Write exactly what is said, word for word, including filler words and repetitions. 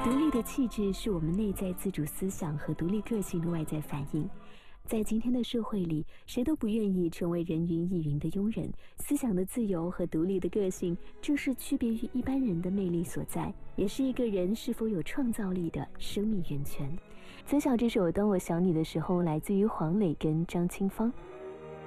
独立的气质是我们内在自主思想和独立个性的外在反应。在今天的社会里，谁都不愿意成为人云亦云的庸人。思想的自由和独立的个性，正是区别于一般人的魅力所在，也是一个人是否有创造力的生命源泉。曾晓这首《当我想你的时候》来自于黄磊跟张清芳。